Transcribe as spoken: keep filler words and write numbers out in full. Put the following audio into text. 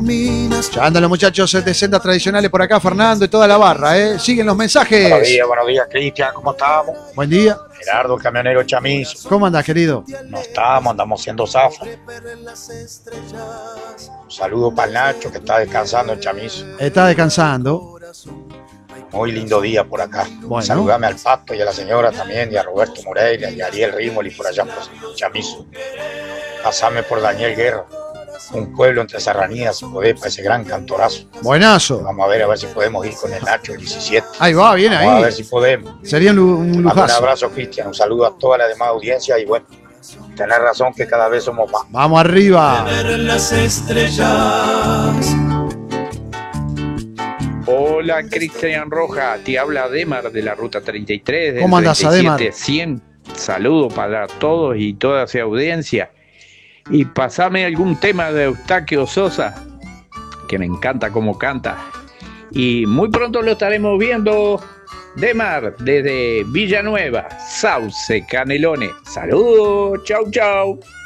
Ya andan los muchachos de sendas tradicionales por acá, Fernando y toda la barra, ¿eh? Siguen los mensajes. Buenos días, buenos días, Cristian, ¿cómo estamos? Buen día. Gerardo, el camionero Chamizo. ¿Cómo andás, querido? No estamos, andamos haciendo zafa. Un saludo para el Nacho, que está descansando en Chamizo. Está descansando. Muy lindo día por acá. Bueno. Saludame al Pato y a la señora también, y a Roberto Moreira, y a Ariel Rímoli por allá por Chamizo. Pasame por Daniel Guerra, un pueblo entre serranías, si podés, para ese gran cantorazo. Buenazo. Vamos a ver a ver si podemos ir con el Nacho el diecisiete. Ahí va, bien ahí. Vamos a ver si podemos. Sería un, un lujazo. Un abrazo, Cristian, un saludo a toda la demás audiencia y bueno, tenés razón que cada vez somos más. Vamos arriba. Las estrellas. Hola, Cristian Roja, te habla Demar de la ruta treinta y tres. Del ¿Cómo andás, Ademar? treinta y siete cien. Saludos para todos y toda esa audiencia. Y pasame algún tema de Eustaquio Sosa, que me encanta cómo canta. Y muy pronto lo estaremos viendo. Demar, desde Villanueva, Sauce, Canelones. Saludos, chau, chau.